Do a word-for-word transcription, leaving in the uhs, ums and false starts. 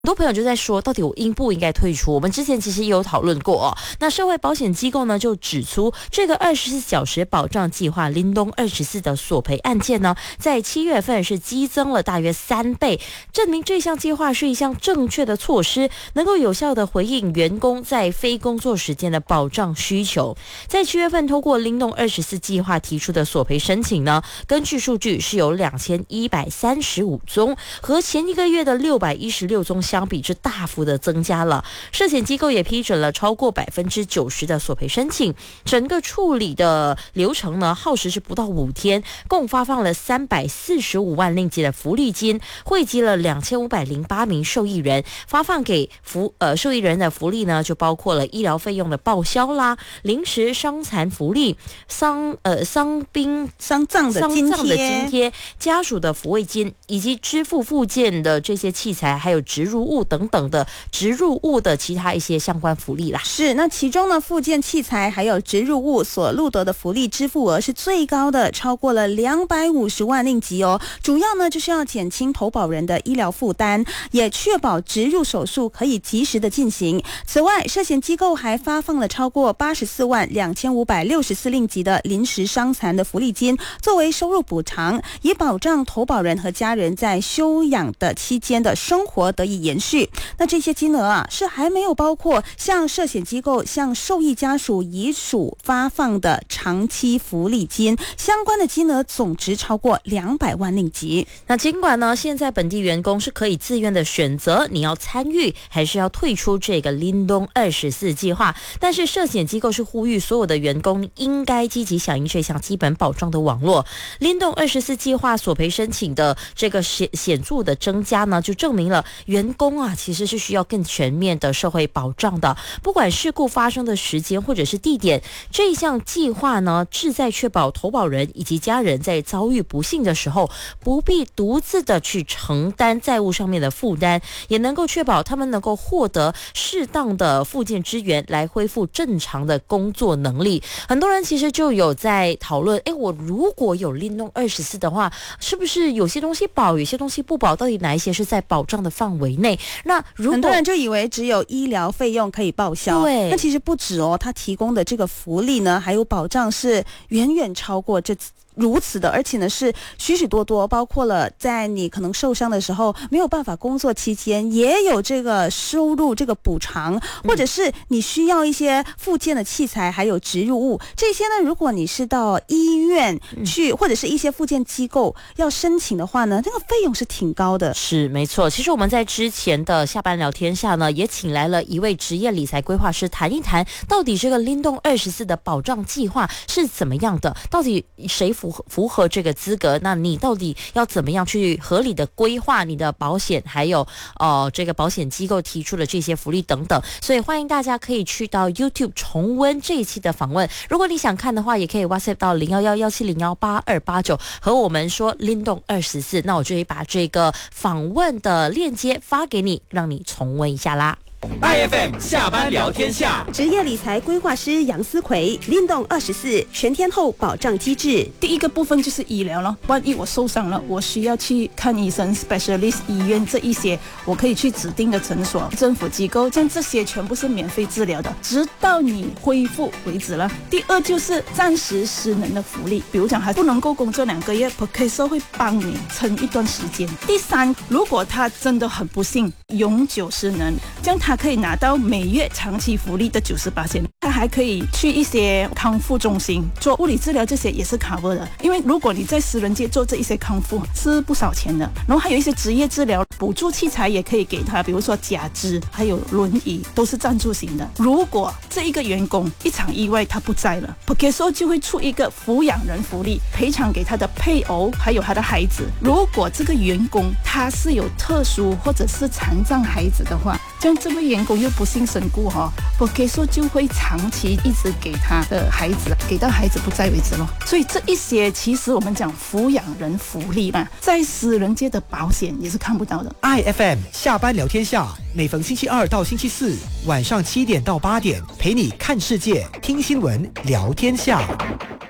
很多朋友就在说，到底我应不应该退出？我们之前其实也有讨论过哦。那社会保险机构呢就指出，这个二十四小时保障计划林东二十四的索赔案件呢，在七月份是激增了大约三倍，证明这项计划是一项正确的措施，能够有效的回应员工在非工作时间的保障需求。在七月份通过林东二十四计划提出的索赔申请呢，根据数据是有两千一百三十五宗，和前一个月的六百一十六宗相比是大幅的增加了。寿险机构也批准了超过百分之九十的索赔申请，整个处理的流程呢耗时是不到五天，共发放了三百四十五万令吉的福利金，汇集了两千五百零八名受益人，发放给福呃受益人的福利呢就包括了医疗费用的报销啦、临时伤残福利、伤呃伤兵丧葬的津贴、 丧葬的津贴、家属的抚慰金，以及支付附件的这些器材，还有植入物等等的植入物的其他一些相关福利啦。 是，那其中呢，附件器材还有植入物所录得的福利支付额是最高的，超过了两百五十万令吉哦。主要呢就是要减轻投保人的医疗负担，也确保植入手术可以及时的进行。此外，寿险机构还发放了超过八十四万两千五百六十四令吉的临时伤残的福利金，作为收入补偿，以保障投保人和家人在休养的期间的生活得以延续。那这些金额啊，是还没有包括向寿险机构向受益家属遗属发放的长期福利金，相关的金额总值超过两百万令吉。 那尽管呢，现在本地员工是可以自愿的选择你要参与还是要退出这个林东二十四计划，但是寿险机构是呼吁所有的员工应该积极响应这项基本保障的网络。林东二十四计划索赔申请的这个显显著的增加呢，就证明了员工啊其实是需要更全面的社会保障的。不管事故发生的时间或者是地点，这项计划呢志在确保投保人以及家人在遭遇不幸的时候，不必独自的去承担债务上面的负担，也能够确保他们能够获得适当的复健支援，来恢复正常的工作能力。很多人其实就有在讨论，诶，我如果有林东二十四的话，是不是有些东西保，有些东西不保，到底哪一些是在保障的范围内？那如果很多人就以为只有医疗费用可以报销， 对， 那其实不止哦，他提供的这个福利呢，还有保障是远远超过这如此的，而且呢是许许多多，包括了在你可能受伤的时候没有办法工作期间，也有这个收入这个补偿，或者是你需要一些附件的器材还有植入物，这些呢如果你是到医院去、嗯、或者是一些附件机构要申请的话呢，这个费用是挺高的。 是没错，其实我们在之前的下班聊天下呢，也请来了一位职业理财规划师谈一谈，到底这个林东二十四的保障计划是怎么样的，到底谁符合符合这个资格，那你到底要怎么样去合理的规划你的保险，还有呃这个保险机构提出的这些福利等等。所以欢迎大家可以去到 YouTube 重温这一期的访问，如果你想看的话，也可以 WhatsApp 到零一一一七零一八二八九和我们说林东二十四，那我就会把这个访问的链接发给你，让你重温一下啦。 I F M 下班聊天下， 职业理财规划师杨思奎，林东二十四全天候保障机制。 第一个部分就是医疗了，万一我受伤了，我需要去看医生 specialist 医院，这一些我可以去指定的诊所、政府机构，像这些全部是免费治疗的，直到你恢复为止了。第二就是暂时失能的福利，比如讲还不能够工作两个月 P K S O 会帮你撑一段时间。第三，如果他真的很不幸永久失能，这样他他可以拿到每月长期福利的 百分之九十， 他还可以去一些康复中心做物理治疗，这些也是 cover 的。因为如果你在私人界做这一些康复是不少钱的，然后还有一些职业治疗补助器材也可以给他，比如说假肢还有轮椅都是赞助型的。如果这一个员工一场意外他不在了， P K S O 就会出一个抚养人福利，赔偿给他的配偶还有他的孩子。如果这个员工他是有特殊或者是残障孩子的话，这样这位员工又不幸身故哈 ，P K S O 就会长期一直给他的孩子，给到孩子不在为止咯。所以这一些其实我们讲抚养人福利嘛，在私人界的保险也是看不到的。 I F M 下班聊天下，每逢星期二到星期四晚上七点到八点，陪你看世界，听新闻，聊天下。